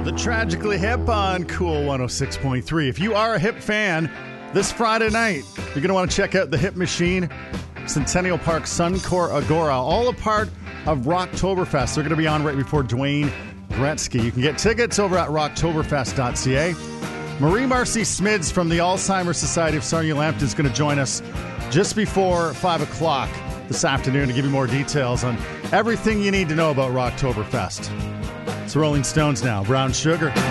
The Tragically Hip on Cool 106.3. If you are a Hip fan, this Friday night, you're going to want to check out the Hip Machine, Centennial Park Suncor Agora, all a part of Rocktoberfest. They're going to be on right before Dwayne Gretzky. You can get tickets over at rocktoberfest.ca. Marie-Marcy Smids from the Alzheimer's Society of Sarnia Lambton is going to join us just before 5 o'clock this afternoon to give you more details on everything you need to know about Rocktoberfest. It's Rolling Stones now, Brown Sugar.